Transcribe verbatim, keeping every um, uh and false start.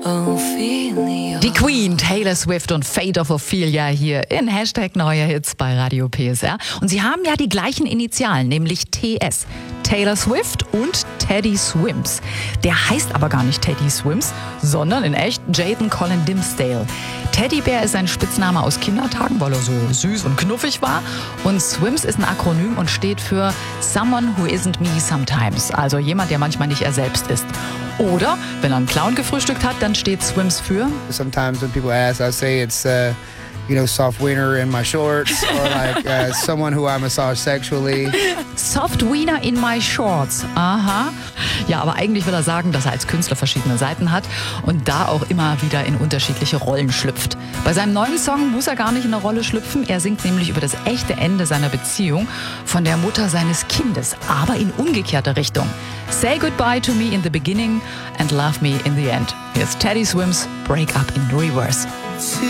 Die Queen, Taylor Swift und Fate of Ophelia hier in Hashtag Neue Hits bei Radio P S R. Und sie haben ja die gleichen Initialen, nämlich T S. Taylor Swift und Teddy Swims. Der heißt aber gar nicht Teddy Swims, sondern in echt Jayden Colin Dimsdale. Teddybär ist ein Spitzname aus Kindertagen, weil er so süß und knuffig war. Und Swims ist ein Akronym und steht für Someone Who Isn't Me Sometimes. Also jemand, der manchmal nicht er selbst ist. Oder, wenn er einen Clown gefrühstückt hat, dann steht Swims für Sometimes when people ask, I say it's, uh, you know, soft wiener in my shorts or like uh, someone who I massage sexually. Soft wiener in my shorts. Aha. Ja, aber eigentlich will er sagen, dass er als Künstler verschiedene Seiten hat und da auch immer wieder in unterschiedliche Rollen schlüpft. Bei seinem neuen Song muss er gar nicht in eine Rolle schlüpfen. Er singt nämlich über das echte Ende seiner Beziehung von der Mutter seines Kindes, aber in umgekehrter Richtung. Say goodbye to me in the beginning and love me in the end. Here's Teddy Swims, Break Up in Reverse.